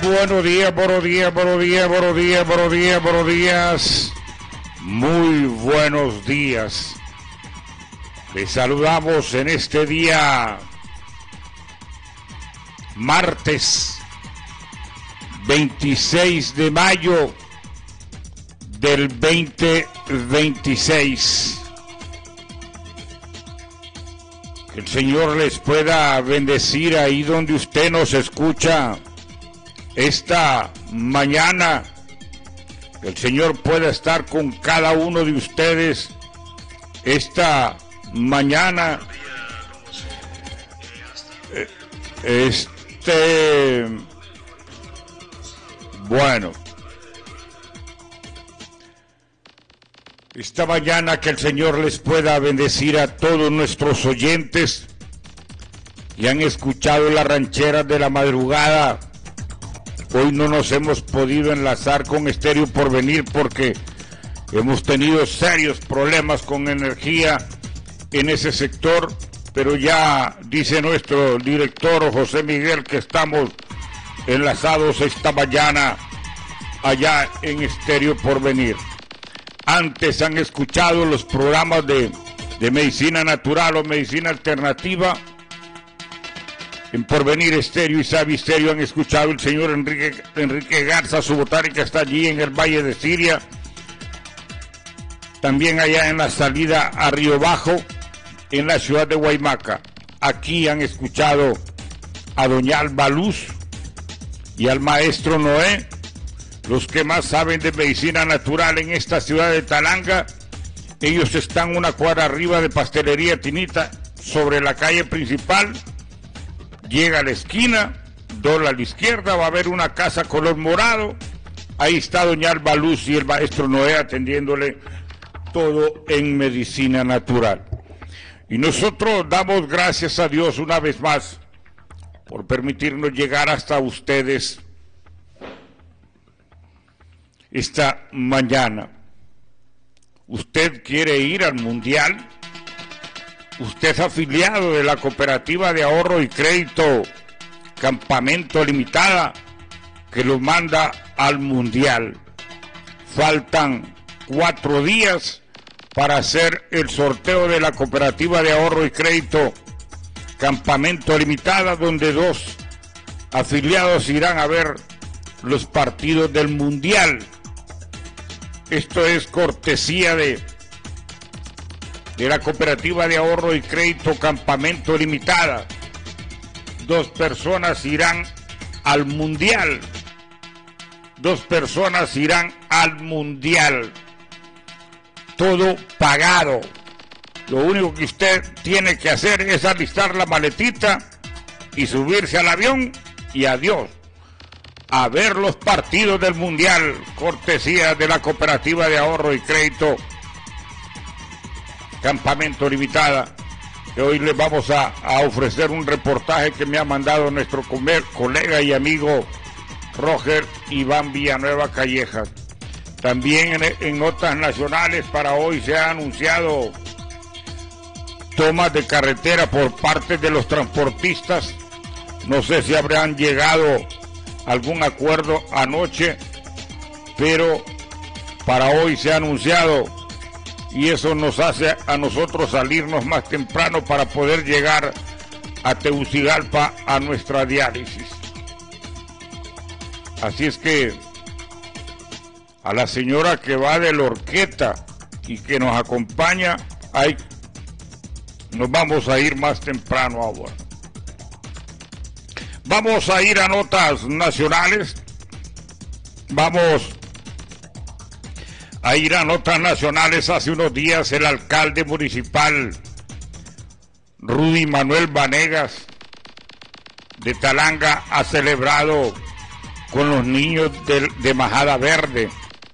Buenos días, buenos días, buenos días, buenos días, buenos días, buenos días. Muy buenos días. Les saludamos en este día martes 26 de mayo del 2026. Que el Señor les pueda bendecir ahí donde usted nos escucha esta mañana. Que el Señor pueda estar con cada uno de ustedes esta mañana. Bueno, esta mañana que el Señor les pueda bendecir a todos nuestros oyentes que han escuchado las rancheras de la madrugada. Hoy no nos hemos podido enlazar con Estéreo Porvenir porque hemos tenido serios problemas con energía en ese sector, pero ya dice nuestro director José Miguel que estamos enlazados esta mañana allá en Estéreo Porvenir. Antes han escuchado los programas de medicina natural o medicina alternativa. En Porvenir Estéreo y Sabi Estéreo han escuchado el señor Enrique Garza, su botánica está allí en el Valle de Siria. También allá en la salida a Río Bajo, en la ciudad de Guaymaca. Aquí han escuchado a doña Alba Luz y al maestro Noé, los que más saben de medicina natural en esta ciudad de Talanga. Ellos están una cuadra arriba de Pastelería Tinita, sobre la calle principal. Llega a la esquina, dobla a la izquierda, va a haber una casa color morado. Ahí está doña Alba Luz y el maestro Noé atendiéndole todo en medicina natural. Y nosotros damos gracias a Dios una vez más por permitirnos llegar hasta ustedes esta mañana. ¿Usted quiere ir al Mundial? Usted es afiliado de la Cooperativa de Ahorro y Crédito Campamento Limitada, que lo manda al Mundial. Faltan 4 días para hacer el sorteo de la Cooperativa de Ahorro y Crédito Campamento Limitada, donde 2 afiliados irán a ver los partidos del Mundial. Esto es cortesía de la Cooperativa de Ahorro y Crédito Campamento Limitada. 2 personas irán al Mundial. 2 personas irán al Mundial. Todo pagado. Lo único que usted tiene que hacer es alistar la maletita y subirse al avión y adiós. A ver los partidos del Mundial, cortesía de la Cooperativa de Ahorro y Crédito Campamento Limitada, que hoy les vamos a ofrecer un reportaje que me ha mandado nuestro colega y amigo Roger Iván Villanueva Callejas. También en notas nacionales para hoy se ha anunciado tomas de carretera por parte de los transportistas. No sé si habrán llegado a algún acuerdo anoche, pero para hoy se ha anunciado. Y eso nos hace a nosotros salirnos más temprano para poder llegar a Tegucigalpa a nuestra diálisis. Así es que a la señora que va de la Horqueta y que nos acompaña, nos vamos a ir más temprano ahora. Vamos a ir a notas nacionales. Vamos a ir a notas nacionales. Hace unos días el alcalde municipal Rudy Manuel Vanegas de Talanga ha celebrado con los niños de Majada Verde.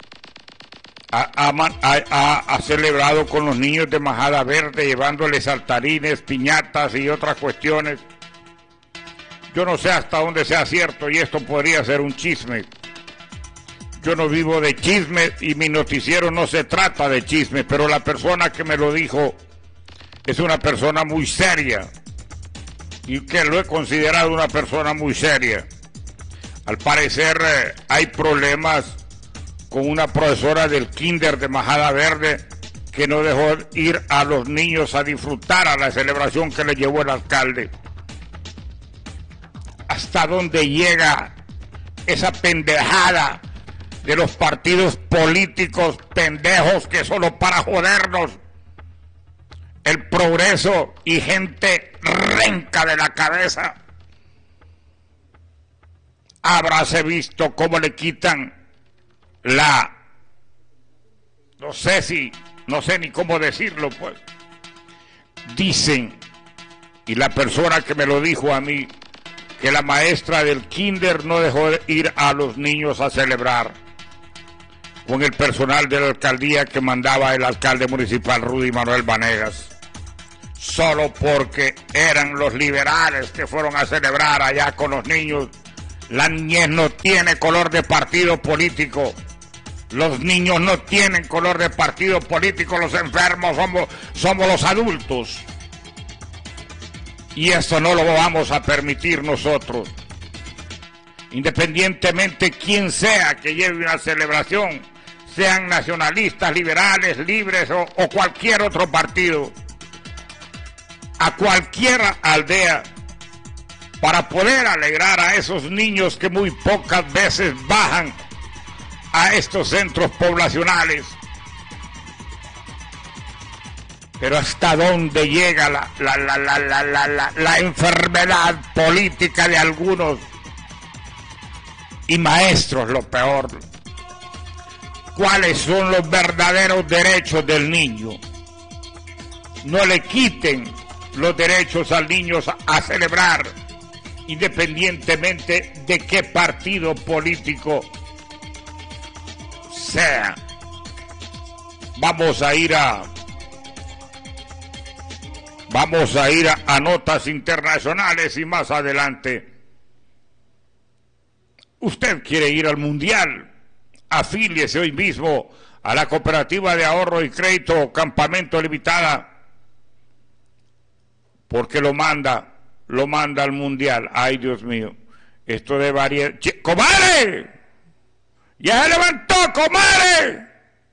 Ha celebrado con los niños de Majada Verde, llevándoles saltarines, piñatas y otras cuestiones. Yo no sé hasta dónde sea cierto y esto podría ser un chisme. Yo no vivo de chismes y mi noticiero no se trata de chismes, pero la persona que me lo dijo es una persona muy seria y que lo he considerado una persona muy seria. Al parecer hay problemas con una profesora del kinder de Majada Verde que no dejó ir a los niños a disfrutar a la celebración que le llevó el alcalde. ¿Hasta dónde llega esa pendejada de los partidos políticos pendejos que solo para jodernos el progreso y gente renca de la cabeza? Habráse visto cómo le quitan no sé ni cómo decirlo, pues. Dicen, y la persona que me lo dijo a mí, que la maestra del kinder no dejó ir a los niños a celebrar con el personal de la alcaldía que mandaba el alcalde municipal Rudy Manuel Vanegas, solo porque eran los liberales que fueron a celebrar allá con los niños. La niñez no tiene color de partido político. Los niños no tienen color de partido político. Los enfermos somos los adultos. Y eso no lo vamos a permitir nosotros. Independientemente quién sea que lleve una celebración, sean nacionalistas, liberales, libres o cualquier otro partido, a cualquier aldea, para poder alegrar a esos niños que muy pocas veces bajan a estos centros poblacionales. Pero hasta dónde llega la enfermedad política de algunos y maestros, lo peor. ¿Cuáles son los verdaderos derechos del niño? No le quiten los derechos al niño a celebrar, independientemente de qué partido político sea. Vamos a ir a notas internacionales y más adelante. Usted quiere ir al Mundial, afíliese hoy mismo a la Cooperativa de Ahorro y Crédito Campamento Limitada, porque lo manda al Mundial. Ay, Dios mío, esto de variedad. ¡Comadre! ¡Ya se levantó, comadre!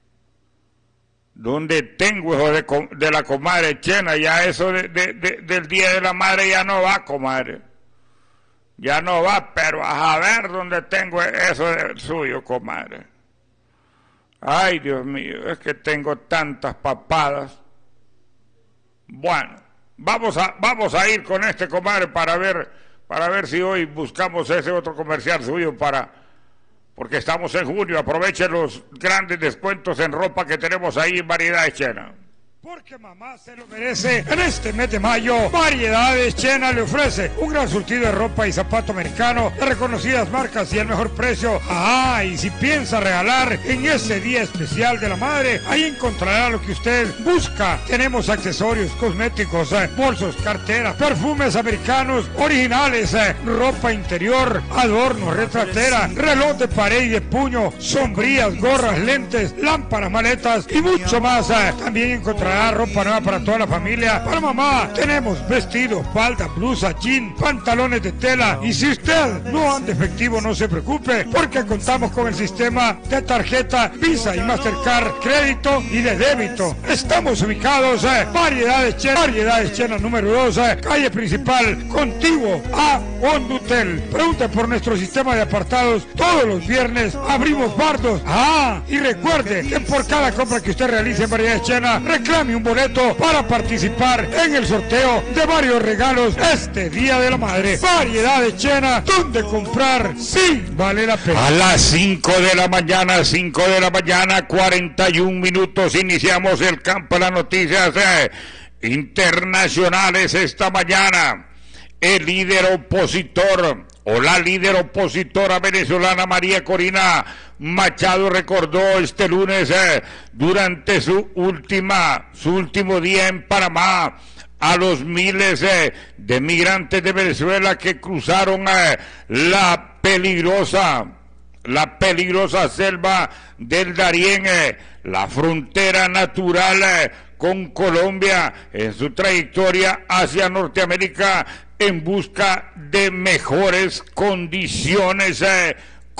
¿Dónde tengo, hijo de la comadre Chena? Ya eso del Día de la Madre ya no va, comadre. Ya no va, pero a ver dónde tengo eso de suyo, comadre. Ay, Dios mío, es que tengo tantas papadas. Bueno, vamos a ir con este, comadre, para ver si hoy buscamos ese otro comercial suyo porque estamos en junio. Aproveche los grandes descuentos en ropa que tenemos ahí en Variedades Chena. Porque mamá se lo merece. En este mes de mayo, Variedades Chena le ofrece un gran surtido de ropa y zapato americano de reconocidas marcas y el mejor precio. Y si piensa regalar en ese día especial de la madre, ahí encontrará lo que usted busca. Tenemos accesorios, cosméticos, bolsos, carteras, perfumes americanos originales, ropa interior, adornos, retratera, reloj de pared y de puño, sombrillas, gorras, lentes, lámparas, maletas y mucho más. También encontrará ropa nueva para toda la familia. Para mamá tenemos vestidos, falda, blusa, jean, pantalones de tela. Y si usted no anda efectivo, no se preocupe, porque contamos con el sistema de tarjeta Visa y Mastercard, crédito y de débito. Estamos ubicados Variedades Chena número 2, calle principal, contiguo a Hondutel. Pregunte por nuestro sistema de apartados. Todos los viernes abrimos bardos. Y recuerde que por cada compra que usted realice en Variedades Chena, reclame un boleto para participar en el sorteo de varios regalos este Día de la Madre. Variedades Chena, donde comprar sí vale la pena. A las 5 de la mañana, 41 minutos, iniciamos el campo de las noticias internacionales esta mañana. El líder opositor o la líder opositora venezolana María Corina Machado recordó este lunes durante su último día en Panamá a los miles de migrantes de Venezuela que cruzaron la peligrosa selva del Darién, la frontera natural con Colombia en su trayectoria hacia Norteamérica en busca de mejores condiciones de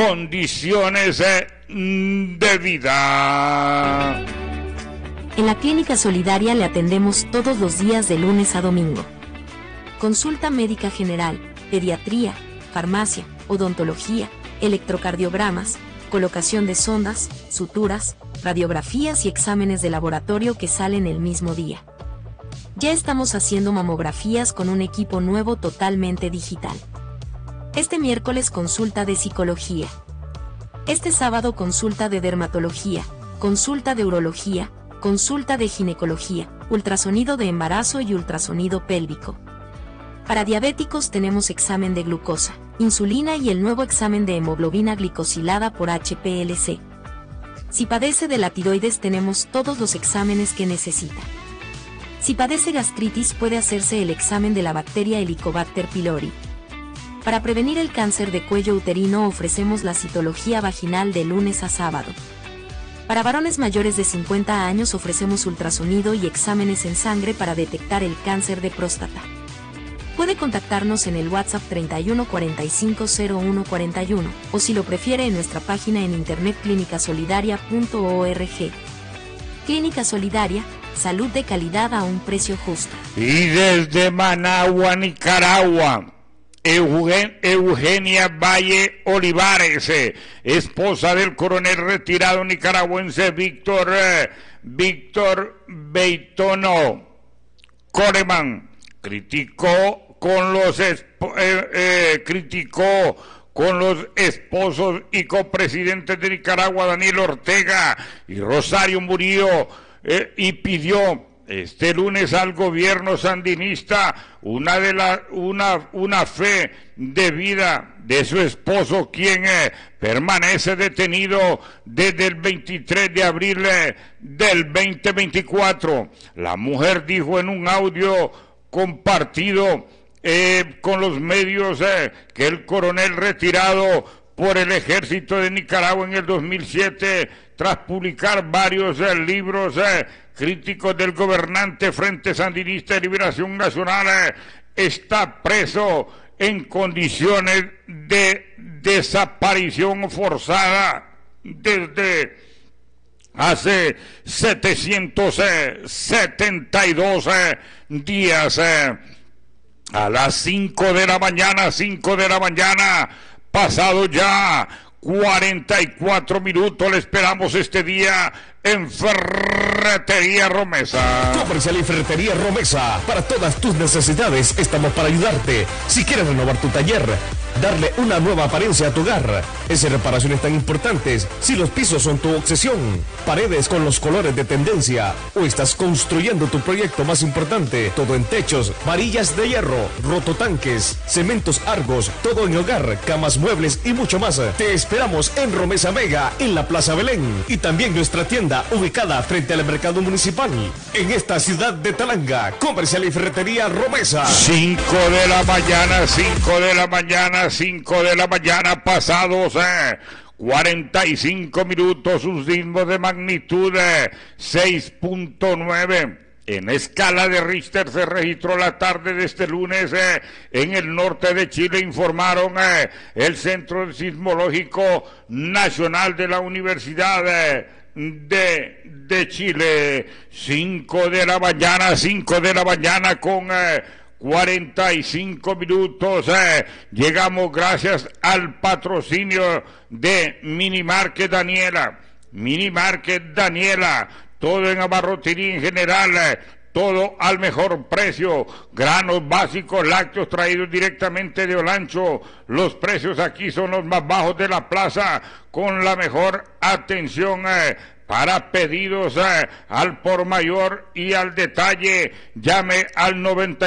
vida. En la Clínica Solidaria le atendemos todos los días de lunes a domingo. Consulta médica general, pediatría, farmacia, odontología, electrocardiogramas, colocación de sondas, suturas, radiografías y exámenes de laboratorio que salen el mismo día. Ya estamos haciendo mamografías con un equipo nuevo totalmente digital. Este miércoles consulta de psicología. Este sábado consulta de dermatología, consulta de urología, consulta de ginecología, ultrasonido de embarazo y ultrasonido pélvico. Para diabéticos tenemos examen de glucosa, insulina y el nuevo examen de hemoglobina glicosilada por HPLC. Si padece de la tiroides tenemos todos los exámenes que necesita. Si padece gastritis puede hacerse el examen de la bacteria Helicobacter pylori. Para prevenir el cáncer de cuello uterino ofrecemos la citología vaginal de lunes a sábado. Para varones mayores de 50 años ofrecemos ultrasonido y exámenes en sangre para detectar el cáncer de próstata. Puede contactarnos en el WhatsApp 31 45 01 41 o si lo prefiere en nuestra página en internet clinicasolidaria.org. Clínica Solidaria, salud de calidad a un precio justo. Y desde Managua, Nicaragua, Eugenia Valle Olivares, esposa del coronel retirado nicaragüense Víctor Beitono Coleman, criticó con los esposos y copresidentes de Nicaragua, Daniel Ortega y Rosario Murillo, y pidió este lunes al gobierno sandinista una fe de vida de su esposo, quien permanece detenido desde el 23 de abril del 2024. La mujer dijo en un audio compartido con los medios que el coronel retirado por el ejército de Nicaragua en el 2007, tras publicar varios libros críticos del gobernante Frente Sandinista de Liberación Nacional, está preso en condiciones de desaparición forzada desde hace 772 días. A las 5 de la mañana, pasado ya 44 minutos, le esperamos este día en Ferretería Romesa. Comercial y Ferretería Romesa. Para todas tus necesidades estamos para ayudarte. Si quieres renovar tu taller, darle una nueva apariencia a tu hogar, esas reparaciones tan importantes, si los pisos son tu obsesión, paredes con los colores de tendencia, o estás construyendo tu proyecto más importante, todo en techos, varillas de hierro, rototanques, cementos Argos, todo en hogar, camas, muebles y mucho más. Te esperamos en Romesa Mega, en la Plaza Belén, y también nuestra tienda ubicada frente al mercado municipal, en esta ciudad de Talanga. Comercial y Ferretería Romesa. 5 de la mañana, pasados 45 minutos, un sismo de magnitud 6.9 en escala de Richter se registró la tarde de este lunes en el norte de Chile, informaron el Centro Sismológico Nacional de la Universidad de Chile. 5 de la mañana con 45 minutos. Llegamos gracias al patrocinio de Minimarket Daniela. Todo en abarrotería en general, todo al mejor precio, granos básicos, lácteos traídos directamente de Olancho. Los precios aquí son los más bajos de la plaza, con la mejor atención para pedidos al por mayor y al detalle. Llame al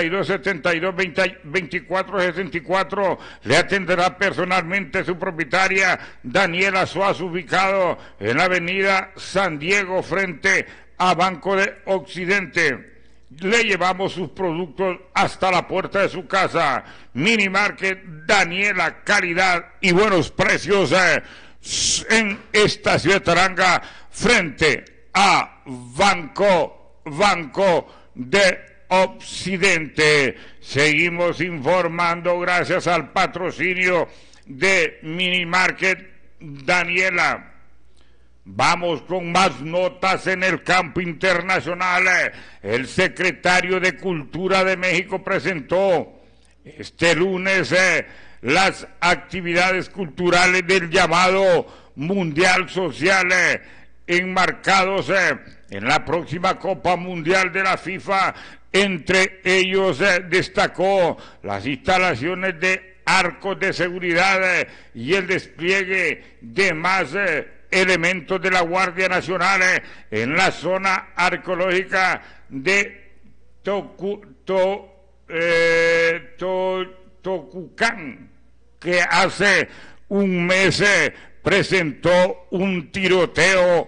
9272-2464, le atenderá personalmente su propietaria Daniela Suárez, ubicado en la avenida San Diego frente a Banco de Occidente. Le llevamos sus productos hasta la puerta de su casa. Minimarket Daniela, calidad y buenos precios en esta ciudad de Talanga, frente a Banco de Occidente. Seguimos informando gracias al patrocinio de Minimarket Daniela. Vamos con más notas en el campo internacional. El secretario de Cultura de México presentó este lunes las actividades culturales del llamado Mundial Social enmarcados en la próxima Copa Mundial de la FIFA. Entre ellos destacó las instalaciones de arcos de seguridad y el despliegue de más elementos de la Guardia Nacional en la zona arqueológica de Tocucán, que hace un mes presentó un tiroteo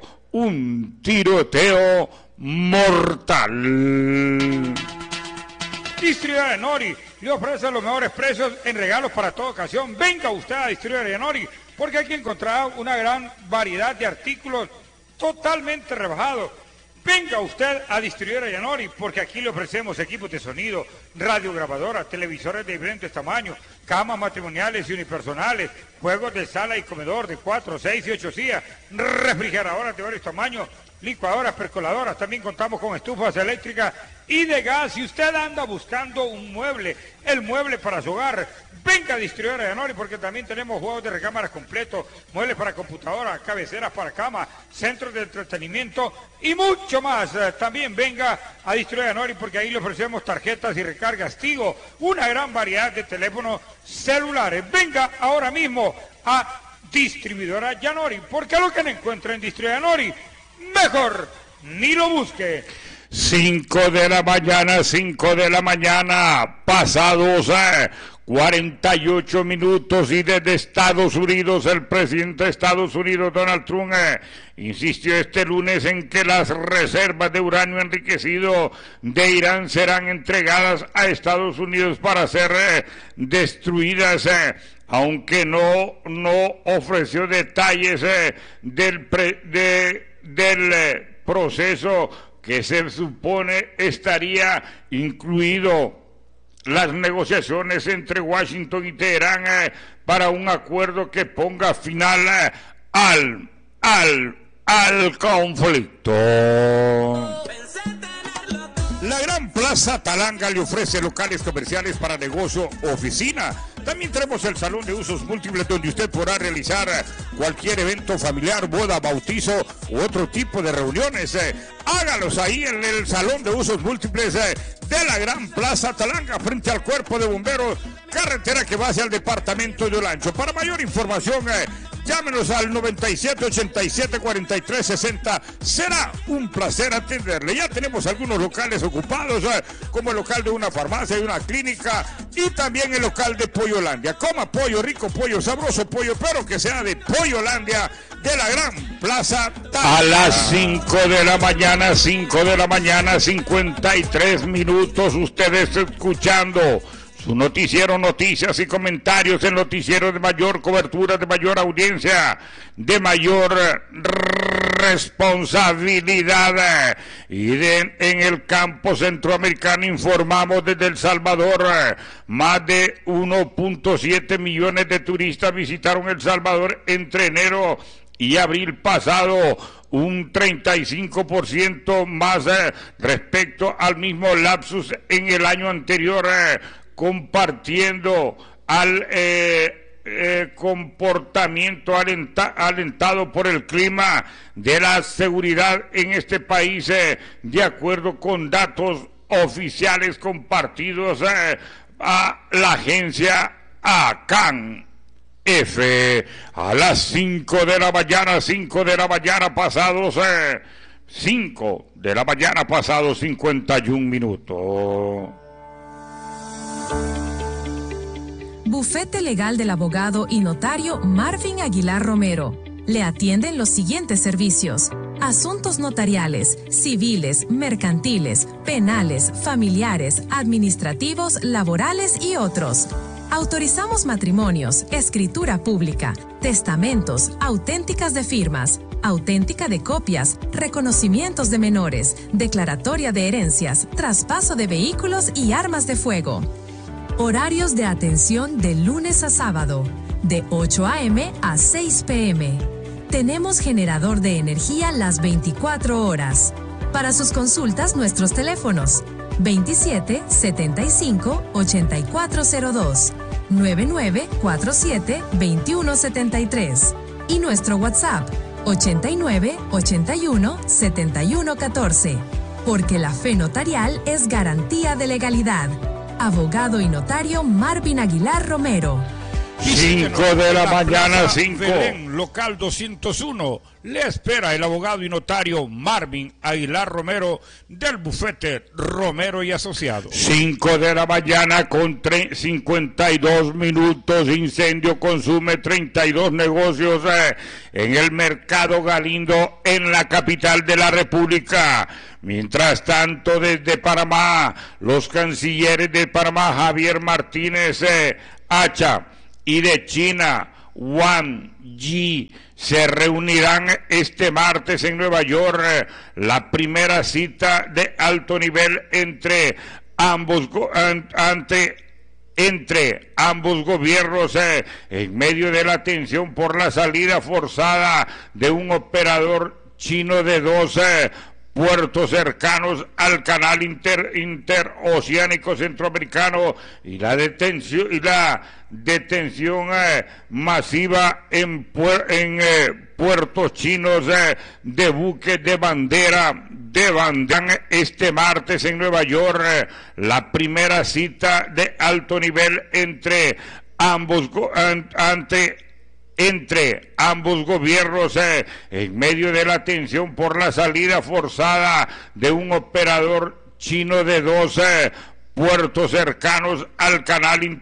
mortal. Distribuidora Yanori le ofrece los mejores precios en regalos para toda ocasión. Venga usted a Distribuidora Yanori, porque aquí encontrará una gran variedad de artículos totalmente rebajados. Venga usted a Distribuidora Yanori, porque aquí le ofrecemos equipos de sonido, radiograbadoras, televisores de diferentes tamaños, camas matrimoniales y unipersonales, juegos de sala y comedor de 4, 6 y 8 sillas, refrigeradoras de varios tamaños, licuadoras, percoladoras. También contamos con estufas eléctricas y de gas. Si usted anda buscando un mueble, el mueble para su hogar, venga a Distribuidora Yanori, porque también tenemos juegos de recámaras completos, muebles para computadoras, cabeceras para cama, centros de entretenimiento y mucho más. También venga a Distribuidora Yanori, porque ahí le ofrecemos tarjetas y recargas Tigo, una gran variedad de teléfonos celulares. Venga ahora mismo a Distribuidora Yanori, porque lo que no encuentra en Distribuidora Yanori, mejor ni lo busque. 5 de la mañana, pasados 48 minutos, y desde Estados Unidos, el presidente de Estados Unidos, Donald Trump, insistió este lunes en que las reservas de uranio enriquecido de Irán serán entregadas a Estados Unidos para ser destruidas, aunque no ofreció detalles del proceso que se supone estaría incluido las negociaciones entre Washington y Teherán para un acuerdo que ponga final al conflicto. La Gran Plaza Talanga le ofrece locales comerciales para negocio o oficina. También tenemos el salón de usos múltiples, donde usted podrá realizar cualquier evento familiar, boda, bautizo u otro tipo de reuniones. Hágalos ahí en el salón de usos múltiples de la Gran Plaza Talanga, frente al Cuerpo de Bomberos, carretera que va hacia el departamento de Olancho. Para mayor información, llámenos al 9787-4360. Será un placer atenderle. Ya tenemos algunos locales ocupados, como el local de una farmacia y una clínica, y también el local de Pollolandia. Coma pollo, rico pollo, sabroso pollo, pero que sea de Pollolandia, de la Gran Plaza Talanga. A las 5 de la mañana, 53 minutos, ustedes escuchando su noticiero, noticias y comentarios, el noticiero de mayor cobertura, de mayor audiencia, de mayor responsabilidad. Y en el campo centroamericano informamos desde El Salvador, más de 1.7 millones de turistas visitaron El Salvador entre enero y abril pasado, un 35% más respecto al mismo lapsus en el año anterior, compartiendo al comportamiento alentado por el clima de la seguridad en este país, de acuerdo con datos oficiales compartidos a la agencia ACAN. A las 5 de la mañana, 5 de la mañana pasados 51 minutos. Bufete Legal del abogado y notario Marvin Aguilar Romero. Le atienden los siguientes servicios: asuntos notariales, civiles, mercantiles, penales, familiares, administrativos, laborales y otros. Autorizamos matrimonios, escritura pública, testamentos, auténticas de firmas, auténtica de copias, reconocimientos de menores, declaratoria de herencias, traspaso de vehículos y armas de fuego. Horarios de atención de lunes a sábado, de 8 a.m. a 6 p.m. Tenemos generador de energía las 24 horas. Para sus consultas, nuestros teléfonos 27 75 8402, 9947 2173 y nuestro WhatsApp 89 81 71 14. Porque la fe notarial es garantía de legalidad. Abogado y notario Marvin Aguilar Romero. 5 de la mañana, 5. Belén, local 201. Le espera el abogado y notario Marvin Aguilar Romero del bufete Romero y Asociados. 5 de la mañana con 52 minutos. Incendio consume 32 negocios en el mercado Galindo en la capital de la República. Mientras tanto, desde Panamá, los cancilleres de Panamá, Javier Martínez Hacha, y de China, Wang Yi, se reunirán este martes en Nueva York, la primera cita de alto nivel entre ambos gobiernos en medio de la tensión por la salida forzada de un operador chino de 12 puertos cercanos al canal interoceánico centroamericano y la detención masiva en puertos chinos de buques de bandera este martes en Nueva York, la primera cita de alto nivel entre ambos gobiernos en medio de la tensión por la salida forzada de un operador chino de 12 puertos cercanos al canal